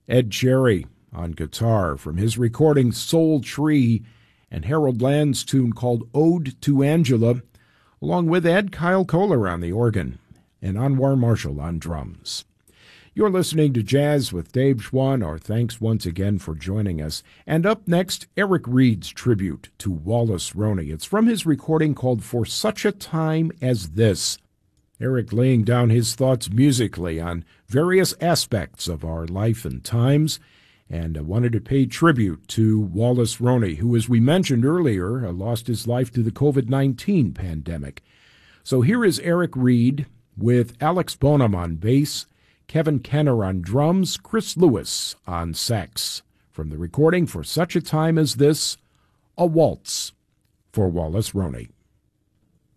Ed Cherry on guitar from his recording Soul Tree, and Harold Land's tune called Ode to Angela, along with Ed Kyle Kohler on the organ and Anwar Marshall on drums. You're listening to Jazz with Dave Schwann. Our thanks once again for joining us. And up next, Eric Reed's tribute to Wallace Roney. It's from his recording called For Such a Time as This. Eric laying down his thoughts musically on various aspects of our life and times, and wanted to pay tribute to Wallace Roney, who, as we mentioned earlier, lost his life to the COVID-19 pandemic. So here is Eric Reed with Alex Bonham on bass, Kevin Kenner on drums, Chris Lewis on sax. From the recording For Such a Time as This, a waltz for Wallace Roney.